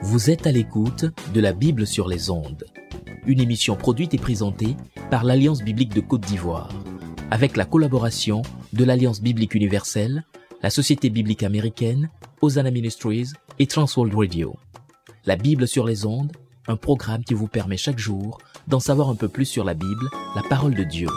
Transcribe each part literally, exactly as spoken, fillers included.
Vous êtes à l'écoute de la Bible sur les ondes, une émission produite et présentée par l'Alliance biblique de Côte d'Ivoire, avec la collaboration de l'Alliance biblique universelle, la Société biblique américaine, Hosanna Ministries et Transworld Radio. La Bible sur les ondes, un programme qui vous permet chaque jour d'en savoir un peu plus sur la Bible, la parole de Dieu.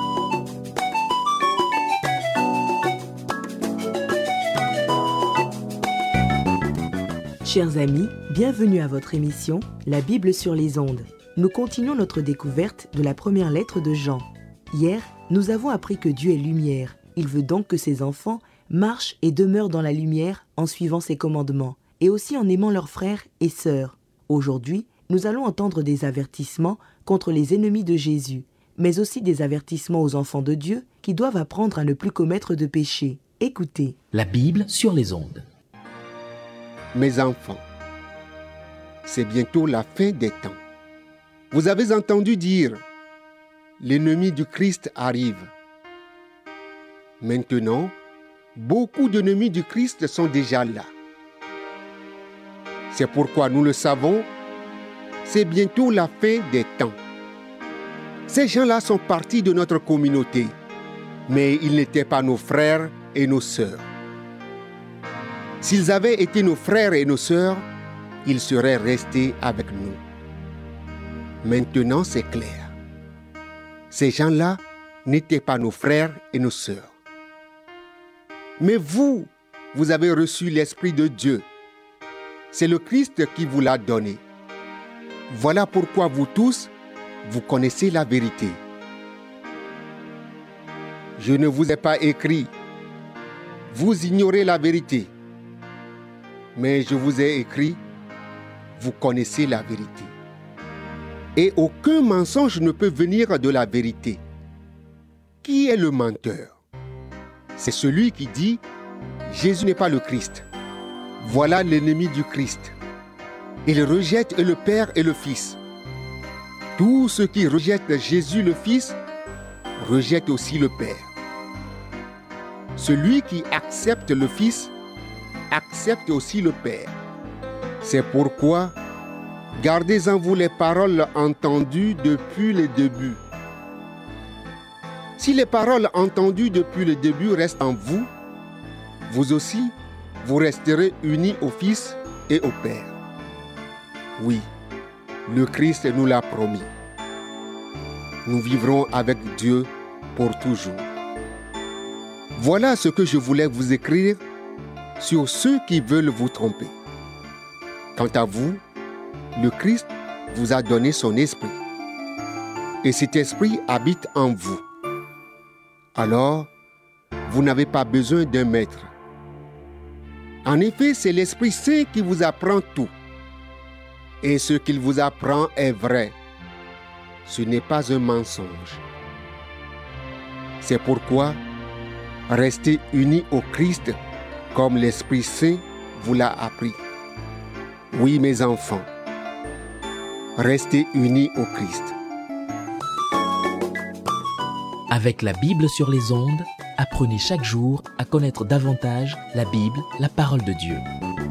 Chers amis, bienvenue à votre émission La Bible sur les ondes. Nous continuons notre découverte de la première lettre de Jean. Hier, nous avons appris que Dieu est lumière. Il veut donc que ses enfants marchent et demeurent dans la lumière en suivant ses commandements et aussi en aimant leurs frères et sœurs. Aujourd'hui, nous allons entendre des avertissements contre les ennemis de Jésus, mais aussi des avertissements aux enfants de Dieu qui doivent apprendre à ne plus commettre de péché. Écoutez. La Bible sur les ondes. Mes enfants, c'est bientôt la fin des temps. Vous avez entendu dire, l'ennemi du Christ arrive. Maintenant, beaucoup d'ennemis du Christ sont déjà là. C'est pourquoi nous le savons, c'est bientôt la fin des temps. Ces gens-là sont partis de notre communauté, mais ils n'étaient pas nos frères et nos sœurs. S'ils avaient été nos frères et nos sœurs, ils seraient restés avec nous. Maintenant, c'est clair. Ces gens-là n'étaient pas nos frères et nos sœurs. Mais vous, vous avez reçu l'Esprit de Dieu. C'est le Christ qui vous l'a donné. Voilà pourquoi vous tous, vous connaissez la vérité. Je ne vous ai pas écrit. Vous ignorez la vérité. Mais je vous ai écrit, vous connaissez la vérité. Et aucun mensonge ne peut venir de la vérité. Qui est le menteur? C'est celui qui dit, Jésus n'est pas le Christ. Voilà l'ennemi du Christ. Il rejette le Père et le Fils. Tous ceux qui rejettent Jésus le Fils, rejettent aussi le Père. Celui qui accepte le Fils, accepte aussi le Père. C'est pourquoi, gardez en vous les paroles entendues depuis le début. Si les paroles entendues depuis le début restent en vous, vous aussi, vous resterez unis au Fils et au Père. Oui, le Christ nous l'a promis. Nous vivrons avec Dieu pour toujours. Voilà ce que je voulais vous écrire sur ceux qui veulent vous tromper. Quant à vous, le Christ vous a donné son esprit. Et cet esprit habite en vous. Alors, vous n'avez pas besoin d'un maître. En effet, c'est l'Esprit Saint qui vous apprend tout. Et ce qu'il vous apprend est vrai. Ce n'est pas un mensonge. C'est pourquoi, restez unis au Christ comme l'Esprit Saint vous l'a appris. Oui, mes enfants, restez unis au Christ. Avec la Bible sur les ondes, apprenez chaque jour à connaître davantage la Bible, la parole de Dieu.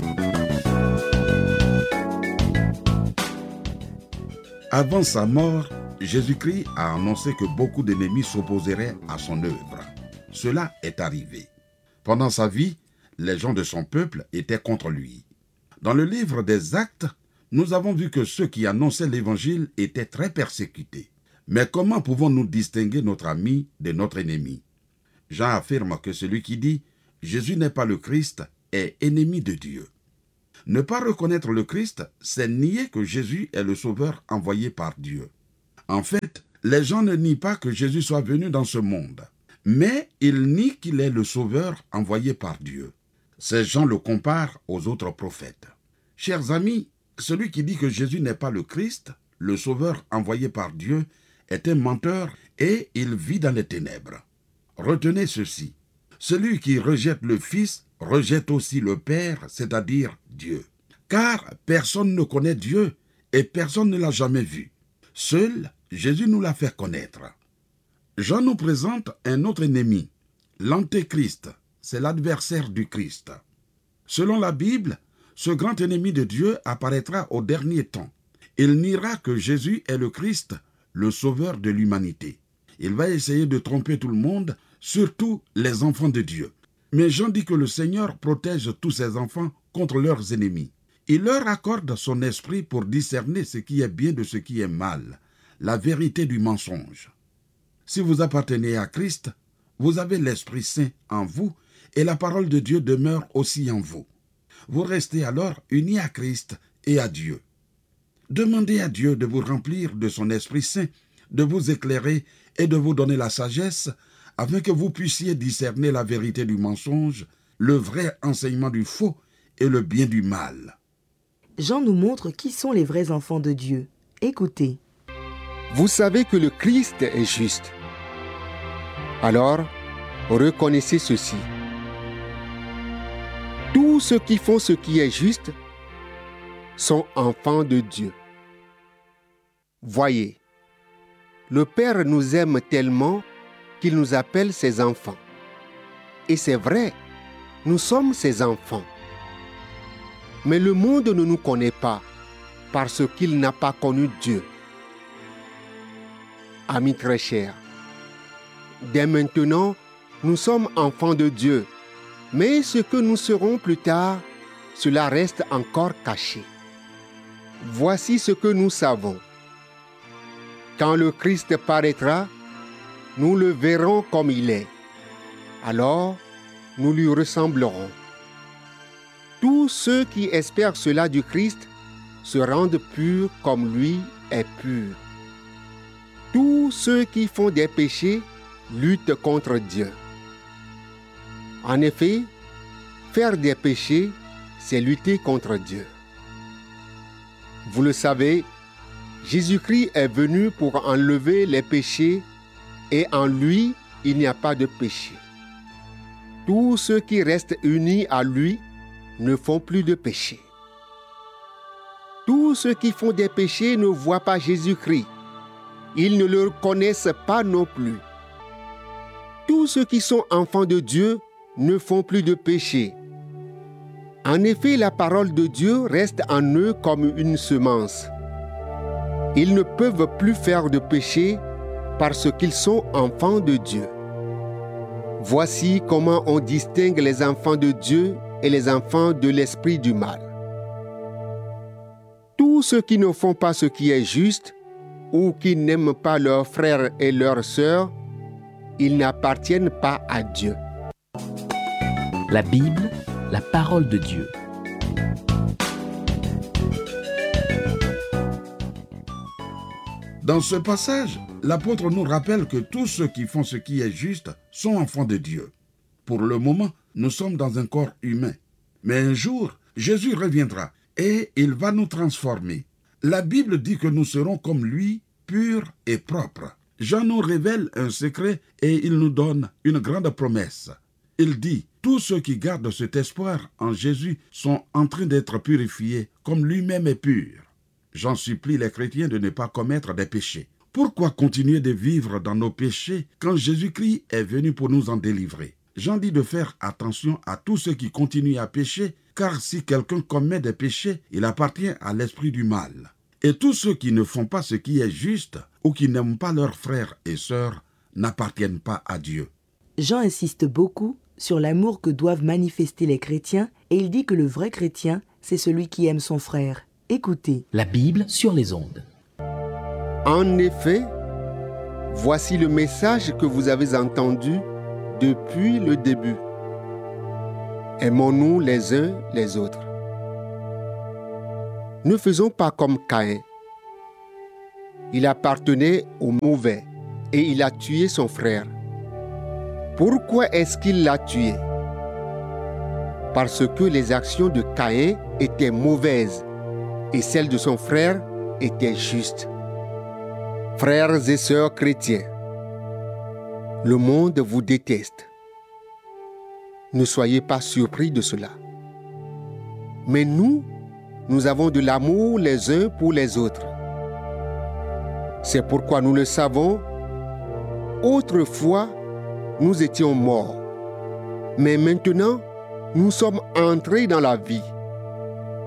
Avant sa mort, Jésus-Christ a annoncé que beaucoup d'ennemis s'opposeraient à son œuvre. Cela est arrivé. Pendant sa vie, les gens de son peuple étaient contre lui. Dans le livre des Actes, nous avons vu que ceux qui annonçaient l'évangile étaient très persécutés. Mais comment pouvons-nous distinguer notre ami de notre ennemi? Jean affirme que celui qui dit « Jésus n'est pas le Christ » est ennemi de Dieu. Ne pas reconnaître le Christ, c'est nier que Jésus est le Sauveur envoyé par Dieu. En fait, les gens ne nient pas que Jésus soit venu dans ce monde, mais ils nient qu'il est le Sauveur envoyé par Dieu. Ces gens le comparent aux autres prophètes. Chers amis, celui qui dit que Jésus n'est pas le Christ, le Sauveur envoyé par Dieu, est un menteur et il vit dans les ténèbres. Retenez ceci, celui qui rejette le Fils rejette aussi le Père, c'est-à-dire Dieu. Car personne ne connaît Dieu et personne ne l'a jamais vu. Seul Jésus nous l'a fait connaître. Jean nous présente un autre ennemi, l'Antéchrist, c'est l'adversaire du Christ. Selon la Bible, Ce grand ennemi de Dieu apparaîtra au dernier temps. Il niera que Jésus est le Christ, le sauveur de l'humanité. Il va essayer de tromper tout le monde, surtout les enfants de Dieu. Mais Jean dit que le Seigneur protège tous ses enfants contre leurs ennemis. Il leur accorde son esprit pour discerner ce qui est bien de ce qui est mal, la vérité du mensonge. Si vous appartenez à Christ, vous avez l'Esprit Saint en vous et la parole de Dieu demeure aussi en vous. Vous restez alors unis à Christ et à Dieu. Demandez à Dieu de vous remplir de son Esprit Saint, de vous éclairer et de vous donner la sagesse afin que vous puissiez discerner la vérité du mensonge, le vrai enseignement du faux et le bien du mal. Jean nous montre qui sont les vrais enfants de Dieu. Écoutez. Vous savez que le Christ est juste. Alors, reconnaissez ceci. Tous ceux qui font ce qui est juste sont enfants de Dieu. Voyez, le Père nous aime tellement qu'il nous appelle ses enfants. Et c'est vrai, nous sommes ses enfants. Mais le monde ne nous connaît pas parce qu'il n'a pas connu Dieu. Amis très chers, dès maintenant, nous sommes enfants de Dieu, mais ce que nous serons plus tard, cela reste encore caché. Voici ce que nous savons. Quand le Christ paraîtra, nous le verrons comme il est. Alors, nous lui ressemblerons. Tous ceux qui espèrent cela du Christ se rendent purs comme lui est pur. Tous ceux qui font des péchés luttent contre Dieu. En effet, faire des péchés, c'est lutter contre Dieu. Vous le savez, Jésus-Christ est venu pour enlever les péchés et en lui, il n'y a pas de péché. Tous ceux qui restent unis à lui ne font plus de péché. Tous ceux qui font des péchés ne voient pas Jésus-Christ. Ils ne le connaissent pas non plus. Tous ceux qui sont enfants de Dieu ne font plus de péché. En effet, la parole de Dieu reste en eux comme une semence. Ils ne peuvent plus faire de péché parce qu'ils sont enfants de Dieu. Voici comment on distingue les enfants de Dieu et les enfants de l'esprit du mal. Tous ceux qui ne font pas ce qui est juste ou qui n'aiment pas leurs frères et leurs sœurs, ils n'appartiennent pas à Dieu. La Bible, la parole de Dieu. Dans ce passage, l'apôtre nous rappelle que tous ceux qui font ce qui est juste sont enfants de Dieu. Pour le moment, nous sommes dans un corps humain. Mais un jour, Jésus reviendra et il va nous transformer. La Bible dit que nous serons comme lui, purs et propres. Jean nous révèle un secret et il nous donne une grande promesse. Il dit, tous ceux qui gardent cet espoir en Jésus sont en train d'être purifiés comme lui-même est pur. J'en supplie les chrétiens de ne pas commettre des péchés. Pourquoi continuer de vivre dans nos péchés quand Jésus-Christ est venu pour nous en délivrer? Jean dit de faire attention à tous ceux qui continuent à pécher, car si quelqu'un commet des péchés, il appartient à l'esprit du mal. Et tous ceux qui ne font pas ce qui est juste ou qui n'aiment pas leurs frères et sœurs n'appartiennent pas à Dieu. Jean insiste beaucoup sur l'amour que doivent manifester les chrétiens et il dit que le vrai chrétien, c'est celui qui aime son frère. Écoutez. La Bible sur les ondes. En effet, voici le message que vous avez entendu depuis le début. Aimons-nous les uns les autres. Ne faisons pas comme Caïn. Il appartenait au mauvais et il a tué son frère. Pourquoi est-ce qu'il l'a tué? Parce que les actions de Caïn étaient mauvaises et celles de son frère étaient justes. Frères et sœurs chrétiens, le monde vous déteste. Ne soyez pas surpris de cela. Mais nous, nous avons de l'amour les uns pour les autres. C'est pourquoi nous le savons, autrefois, nous étions morts. Mais maintenant, nous sommes entrés dans la vie.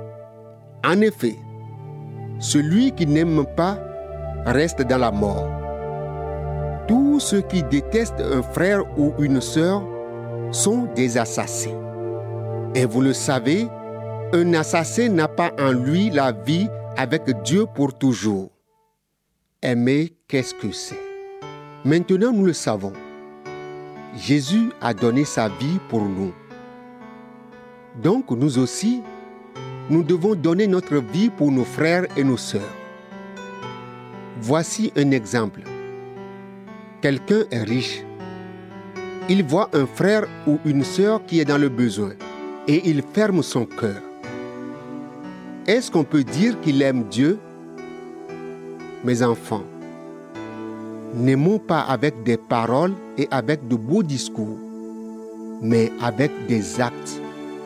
En effet, celui qui n'aime pas reste dans la mort. Tous ceux qui détestent un frère ou une sœur sont des assassins. Et vous le savez, un assassin n'a pas en lui la vie avec Dieu pour toujours. Aimer, qu'est-ce que c'est? Maintenant, nous le savons. Jésus a donné sa vie pour nous. Donc, nous aussi, nous devons donner notre vie pour nos frères et nos sœurs. Voici un exemple. Quelqu'un est riche. Il voit un frère ou une sœur qui est dans le besoin et il ferme son cœur. Est-ce qu'on peut dire qu'il aime Dieu? Mes enfants, n'aimons pas avec des paroles et avec de beaux discours, mais avec des actes.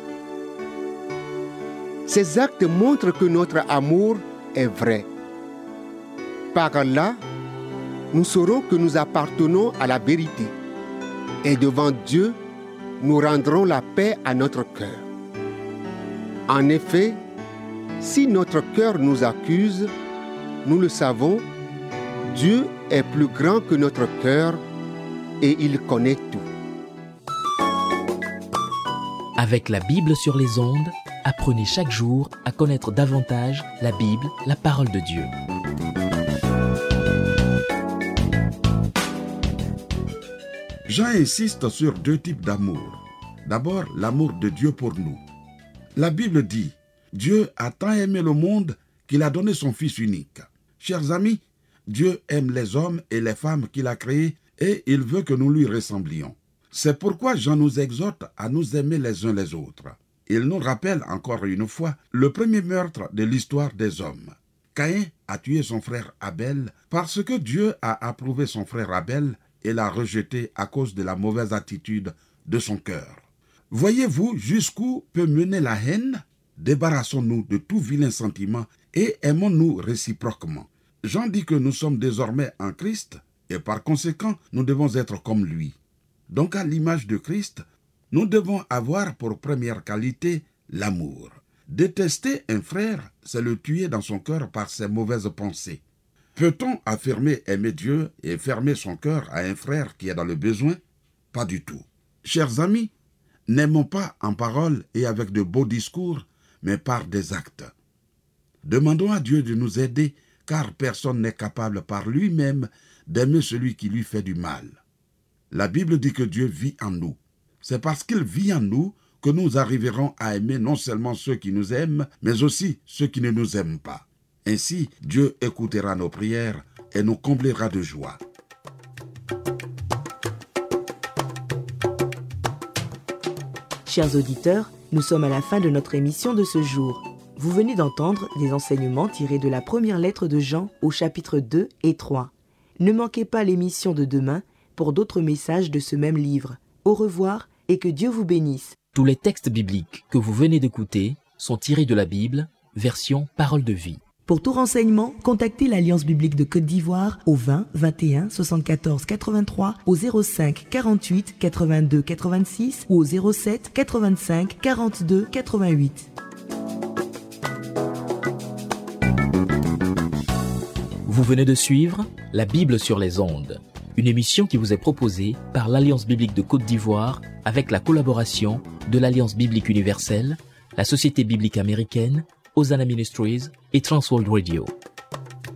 Ces actes montrent que notre amour est vrai. Par là, nous saurons que nous appartenons à la vérité. Et devant Dieu, nous rendrons la paix à notre cœur. En effet, si notre cœur nous accuse, nous le savons, Dieu est plus grand que notre cœur et il connaît tout. Avec la Bible sur les ondes, apprenez chaque jour à connaître davantage la Bible, la parole de Dieu. Jean insiste sur deux types d'amour. D'abord, l'amour de Dieu pour nous. La Bible dit, Dieu a tant aimé le monde qu'il a donné son Fils unique. Chers amis, Dieu aime les hommes et les femmes qu'il a créés et il veut que nous lui ressemblions. C'est pourquoi Jean nous exhorte à nous aimer les uns les autres. Il nous rappelle encore une fois le premier meurtre de l'histoire des hommes. Caïn a tué son frère Abel parce que Dieu a approuvé son frère Abel et l'a rejeté à cause de la mauvaise attitude de son cœur. Voyez-vous jusqu'où peut mener la haine? Débarrassons-nous de tout vilain sentiment et aimons-nous réciproquement. Jean dit que nous sommes désormais en Christ et par conséquent, nous devons être comme lui. Donc à l'image de Christ, nous devons avoir pour première qualité l'amour. Détester un frère, c'est le tuer dans son cœur par ses mauvaises pensées. Peut-on affirmer aimer Dieu et fermer son cœur à un frère qui est dans le besoin? Pas du tout. Chers amis, n'aimons pas en parole et avec de beaux discours, mais par des actes. Demandons à Dieu de nous aider, car personne n'est capable par lui-même d'aimer celui qui lui fait du mal. La Bible dit que Dieu vit en nous. C'est parce qu'il vit en nous que nous arriverons à aimer non seulement ceux qui nous aiment, mais aussi ceux qui ne nous aiment pas. Ainsi, Dieu écoutera nos prières et nous comblera de joie. Chers auditeurs, nous sommes à la fin de notre émission de ce jour. Vous venez d'entendre des enseignements tirés de la première lettre de Jean au chapitre deux et trois. Ne manquez pas l'émission de demain pour d'autres messages de ce même livre. Au revoir et que Dieu vous bénisse. Tous les textes bibliques que vous venez d'écouter sont tirés de la Bible, version Parole de vie. Pour tout renseignement, contactez l'Alliance biblique de Côte d'Ivoire au vingt vingt et un soixante-quatorze quatre-vingt-trois, au zéro cinq quarante-huit quatre-vingt-deux quatre-vingt-six ou au zéro sept quatre-vingt-cinq quarante-deux quatre-vingt-huit. Vous venez de suivre La Bible sur les ondes, une émission qui vous est proposée par l'Alliance biblique de Côte d'Ivoire avec la collaboration de l'Alliance biblique universelle, la Société biblique américaine, Hosanna Ministries et Transworld Radio.